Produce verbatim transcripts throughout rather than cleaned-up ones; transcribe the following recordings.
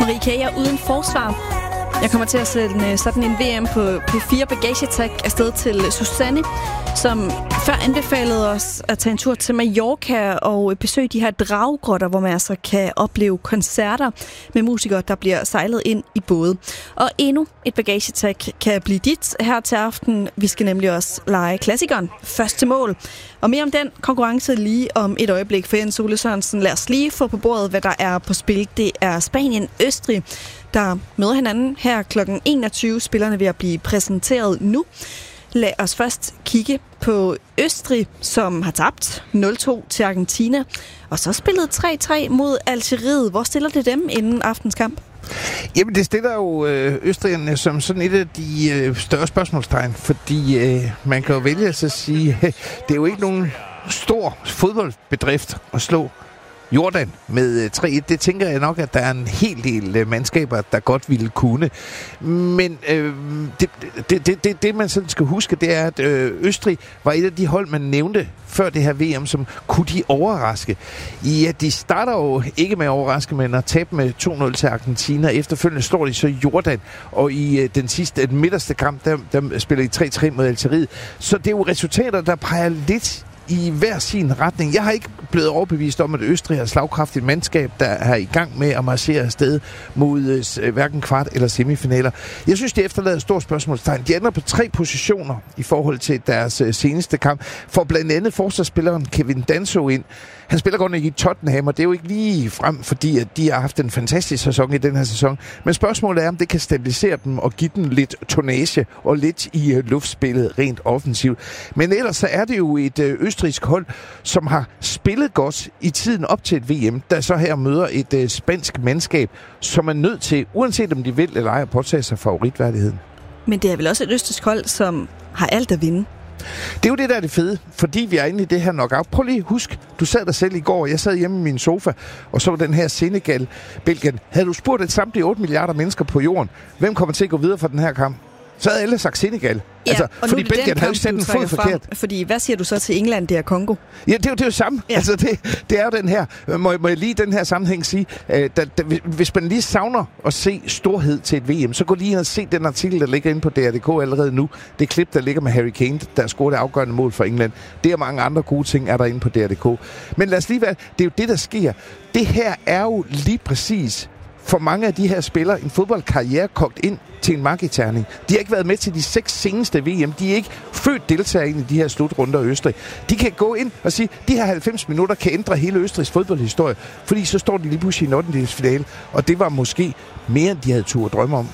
Marie K. er uden forsvar. Jeg kommer til at sende sådan en V M på P fire bagagetag afsted til Susanne, som før anbefalede os at tage en tur til Mallorca og besøge de her draggrotter, hvor man altså kan opleve koncerter med musikere, der bliver sejlet ind i både. Og endnu et bagagetag kan blive dit her til aften. Vi skal nemlig også lege klassikeren Første Mål. Og mere om den konkurrence lige om et øjeblik. For Jens Ole Sørensen, lad os lige få på bordet, hvad der er på spil. Det er Spanien-Østrig, der møder hinanden her klokken enogtyve. Spillerne ved at blive præsenteret nu. Lad os først kigge på Østrig, som har tabt nul to til Argentina, og så spillet tre tre mod Algeriet. Hvor stiller det dem inden aftens kamp? Jamen, det stiller jo øh, østrigerne som sådan et af de øh, større spørgsmålstegn, fordi øh, man kan jo vælge at sige, øh, det er jo ikke nogen stor fodboldbedrift at slå Jordan med tre et. Det tænker jeg nok, at der er en hel del øh, mandskaber, der godt ville kunne. Men øh, det, det, det, det, det, man sådan skal huske, det er, at øh, Østrig var et af de hold, man nævnte før det her V M, som kunne de overraske. Ja, de starter jo ikke med at overraske, men at tabe med to nul til Argentina. Efterfølgende står de så Jordan, og i øh, den sidste, den midterste kamp, der, der spiller de tre tre mod Algeriet. Så det er jo resultater, der peger lidt i hver sin retning. Jeg har ikke blevet overbevist om, at Østrig er et slagkraftigt mandskab, der er i gang med at marchere afsted mod øh, hverken kvart- eller semifinaler. Jeg synes, det efterlader et stort spørgsmålstegn. De ender på tre positioner i forhold til deres øh, seneste kamp. For blandt andet forsvarsspilleren Kevin Danso ind. Han spiller godt nok i Tottenham, og det er jo ikke lige frem, fordi at de har haft en fantastisk sæson i den her sæson. Men spørgsmålet er, om det kan stabilisere dem og give dem lidt tonnage og lidt i uh, luftspillet rent offensivt. Men ellers så er det jo et uh, østrigsk hold, som har spillet godt i tiden op til et V M, der så her møder et uh, spansk mandskab, som er nødt til, uanset om de vil eller ej, at påtage sig favoritværdigheden. Men det er vel også et østrigsk hold, som har alt at vinde? Det er jo det, der er det fede, fordi vi er inde i det her knockout. Prøv lige at husk, du sad der selv i går, jeg sad hjemme i min sofa og så den her Senegal-Belgien. Havde du spurgt et samtlige otte milliarder mennesker på jorden, hvem kommer til at gå videre fra den her kamp? Så havde alle sagt Senegal. Ja, altså, fordi Belgien havde jo sat en fod forkert. Fordi hvad siger du så til England, det er Kongo? Ja, det er jo det er jo samme. Ja. Altså, det, det er jo den her. Må, må jeg lige den her sammenhæng sige, øh, da, da, hvis man lige savner at se storhed til et V M, så gå lige ind og se den artikel, der ligger inde på D R punktum D K allerede nu. Det klip, der ligger med Harry Kane, der scorede det afgørende mål for England. Det er mange andre gode ting, er der inde på D R punktum D K. Men lad os lige være, det er jo det, der sker. Det her er jo lige præcis for mange af de her spillere en fodboldkarriere kogt ind til en markedterning. De har ikke været med til de seks seneste V M. De er ikke født deltagere ind i de her slutrunder i Østrig. De kan gå ind og sige, at de her halvfems minutter kan ændre hele Østrigs fodboldhistorie, fordi så står de lige pludselig i en ottendedelsfinale, og det var måske mere, end de havde tur at drømme om.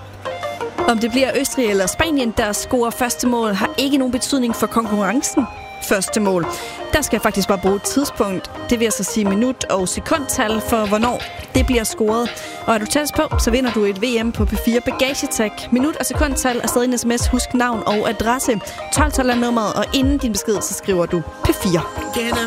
Om det bliver Østrig eller Spanien, der scorer første mål, har ikke nogen betydning for konkurrencen. Første mål. Der skal jeg faktisk bare bruge et tidspunkt. Det vil altså sige minut og sekundtal for, hvornår det bliver scoret. Og er du tæt på, så vinder du et V M på P fire bagagetag. Minut og sekundtal er stadig en sms. Husk navn og adresse. tolv tolv er nummeret, og inden din besked, så skriver du P fire.